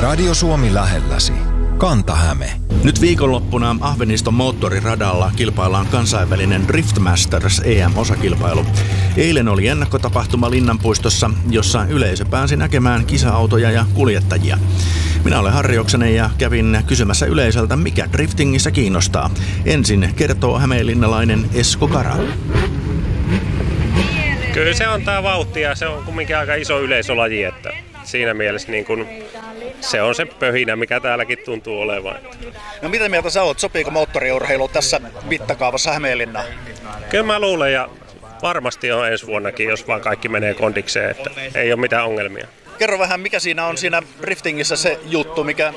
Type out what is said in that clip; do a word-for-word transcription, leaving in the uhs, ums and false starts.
Radio Suomi lähelläsi. Kanta-Häme. Nyt viikonloppuna Ahveniston moottoriradalla kilpaillaan kansainvälinen Drift Masters E M-osakilpailu. Eilen oli ennakkotapahtuma Linnanpuistossa, jossa yleisö pääsi näkemään kisa-autoja ja kuljettajia. Minä olen Harri Oksanen ja kävin kysymässä yleisöltä, mikä driftingissä kiinnostaa. Ensin kertoo hämeenlinnalainen Esko Kara. Kyllä se on tää vauhti ja se on kumminkin aika iso yleisölaji, että siinä mielessä niin kun se on se pöhinä, mikä täälläkin tuntuu olevan. No mitä mieltä sä oot? Sopiiko moottoriurheilu tässä mittakaavassa Hämeenlinnaan? Kyllä mä luulen ja varmasti on ensi vuonnakin, jos vaan kaikki menee kondikseen, että ei ole mitään ongelmia. Kerro vähän, mikä siinä on siinä driftingissä se juttu, mikä